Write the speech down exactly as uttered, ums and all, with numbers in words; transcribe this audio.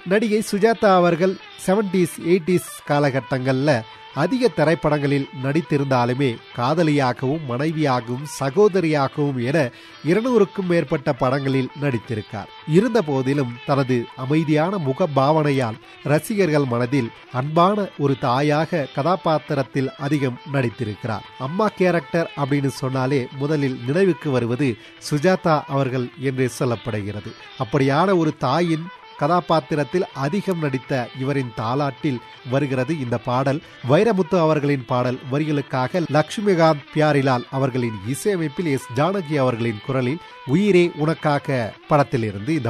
நடிகை சுஜாதா அவர்கள் seventies eighties காலகட்டங்கள்ல அதிக திரைப்படங்களில் நடித்திருந்தாலுமே காதலியாகவும் மனைவியாகவும் சகோதரியாகவும் என இருநூறுக்கும் மேற்பட்ட படங்களில் நடித்திருக்கார். இருந்த போதிலும் தனது அமைதியான முக பாவனையால் ரசிகர்கள் மனதில் அன்பான ஒரு தாயாக கதாபாத்திரத்தில் அதிகம் நடித்திருக்கிறார். அம்மா கேரக்டர் அப்படின்னு சொன்னாலே முதலில் நினைவுக்கு வருவது சுஜாதா அவர்கள் என்று சொல்லப்படுகிறது. அப்படியான ஒரு தாயின் கதாபாத்திரத்தில் அதிகம் நடித்த இவரின் தாலாட்டில் வருகிறது இந்த பாடல். வைரமுத்து அவர்களின் பாடல் வரிகளுக்காக லட்சுமிகாந்த் பியாரிலால் அவர்களின் இசையமைப்பில் எஸ் ஜானகி அவர்களின் குரலில் உயிரே உனக்காக படத்திலிருந்து இந்த